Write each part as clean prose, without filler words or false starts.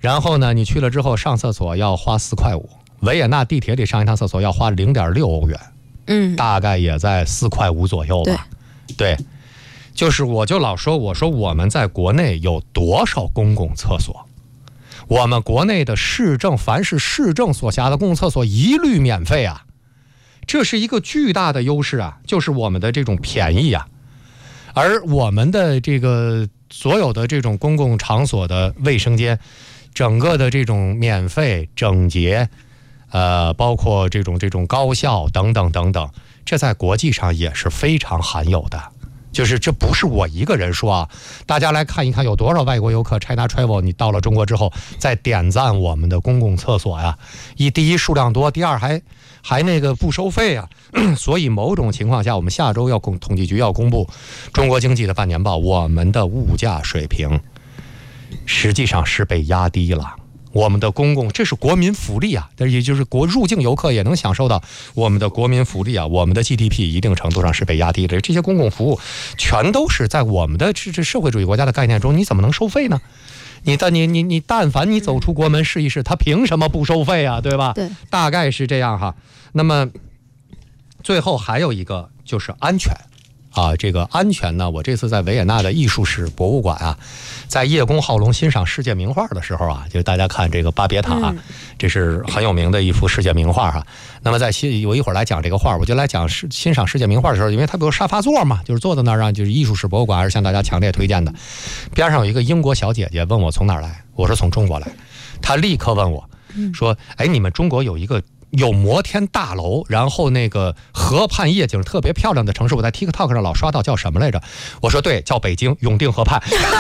然后呢，你去了之后上厕所要花4.5块，维也纳地铁里上一趟厕所要花0.6欧元，大概也在4.5块左右吧。对，就是我就老说，我说我们在国内有多少公共厕所？我们国内的市政，凡是市政所辖的公共厕所一律免费啊，这是一个巨大的优势啊，就是我们的这种便宜啊。而我们的这个所有的这种公共场所的卫生间，整个的这种免费整洁，包括这种高效等等等等，这在国际上也是非常罕有的。就是这不是我一个人说啊，大家来看一看有多少外国游客 China Travel 你到了中国之后在点赞我们的公共厕所呀，第一数量多，第二还那个不收费啊。所以某种情况下，我们下周统计局要公布中国经济的半年报，我们的物价水平实际上是被压低了。我们的公共，这是国民福利啊，也就是入境游客也能享受到我们的国民福利啊，我们的 GDP 一定程度上是被压低的。这些公共服务全都是在我们的这社会主义国家的概念中，你怎么能收费呢？你但凡你走出国门试一试，他凭什么不收费啊？对吧？对，大概是这样哈。那么最后还有一个就是安全。这个安全呢，我这次在维也纳的艺术史博物馆啊，在叶公好龙欣赏世界名画的时候啊，就大家看这个巴别塔，这是很有名的一幅世界名画哈。那么我一会儿来讲这个画，我就来讲欣赏世界名画的时候，因为它不有沙发座嘛，就是坐在那儿，就是艺术史博物馆还是向大家强烈推荐的。边上有一个英国小姐姐问我从哪儿来，我说从中国来，她立刻问我说：“哎，你们中国有摩天大楼，然后那个河畔夜景特别漂亮的城市，我在 TikTok 上老刷到，叫什么来着？”我说对，叫北京永定河畔。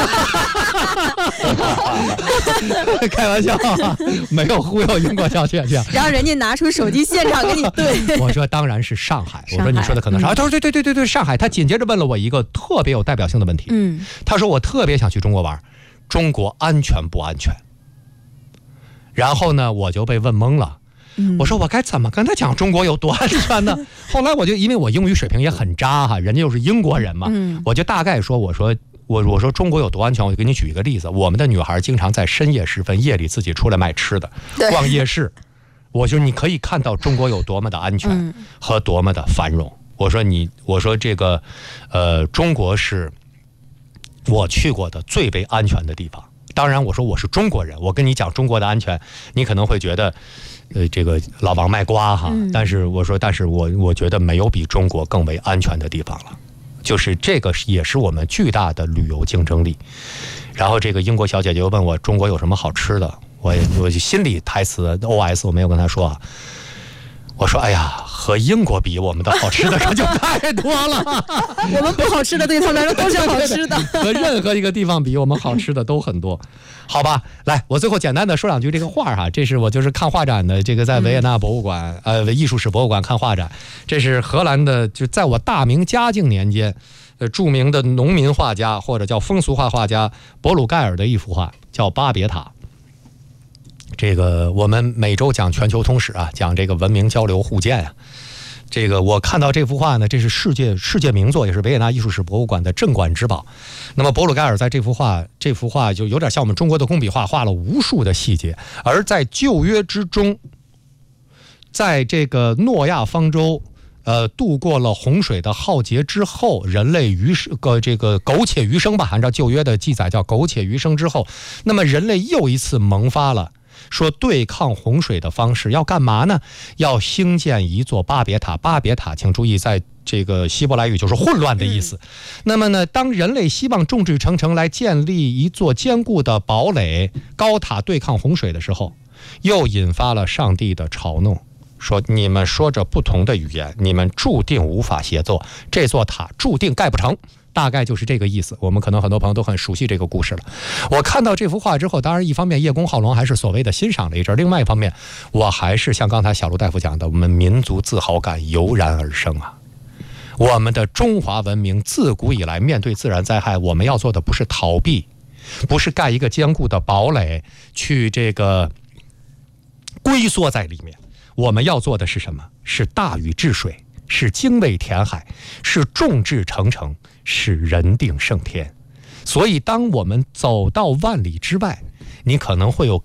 开玩笑，没有忽悠英国小姐姐。 然后人家拿出手机现场给你对。 我说当然是上海。我说你说的可能是他说对，上海。他紧接着问了我一个特别有代表性的问题。他说我特别想去中国玩，中国安全不安全？然后呢，我就被问懵了。我说我该怎么跟他讲中国有多安全呢？后来我就因为我英语水平也很渣哈，人家又是英国人嘛，我就大概说我说中国有多安全，我就给你举一个例子。我们的女孩经常在深夜时分夜里自己出来卖吃的，逛夜市。我说你可以看到中国有多么的安全和多么的繁荣。我说这个中国是我去过的最为安全的地方。当然我说我是中国人，我跟你讲中国的安全，你可能会觉得这个老王卖瓜哈，但是我觉得没有比中国更为安全的地方了，就是这个也是我们巨大的旅游竞争力。然后这个英国小姐姐又问我中国有什么好吃的，我心里台词 OS 我没有跟她说啊，我说哎呀，和英国比，我们的好吃的可就太多了。 我们不好吃的对他们来说都是好吃的。 和任何一个地方比，我们好吃的都很多。好吧，来，我最后简单的说两句这个画哈，这是我就是看画展的，这个在维也纳博物馆艺术史博物馆看画展，这是荷兰的，就在我大明嘉靖年间，著名的农民画家或者叫风俗画家博鲁盖尔的一幅画，叫《巴别塔》。这个我们每周讲全球通史啊，讲这个文明交流互鉴啊。这个我看到这幅画呢，这是世界名作，也是维也纳艺术史博物馆的镇馆之宝。那么博鲁盖尔在这幅画就有点像我们中国的工笔画，画了无数的细节。而在旧约之中，在这个诺亚方舟度过了洪水的浩劫之后，人类这个苟且余生吧，按照旧约的记载叫苟且余生之后，那么人类又一次萌发了说对抗洪水的方式，要干嘛呢？要兴建一座巴别塔。巴别塔请注意，在这个希伯来语就是混乱的意思。那么呢，当人类希望众志成城来建立一座坚固的堡垒高塔对抗洪水的时候，又引发了上帝的嘲弄，说你们说着不同的语言，你们注定无法协作，这座塔注定盖不成。大概就是这个意思，我们可能很多朋友都很熟悉这个故事了。我看到这幅画之后，当然一方面叶公好龙还是所谓的欣赏了一阵，另外一方面我还是像刚才小卢大夫讲的，我们民族自豪感油然而生啊。我们的中华文明自古以来面对自然灾害，我们要做的不是逃避，不是盖一个坚固的堡垒去这个龟缩在里面，我们要做的是什么？是大禹治水，是精卫填海，是众志成城，是人定胜天。所以当我们走到万里之外，你可能会有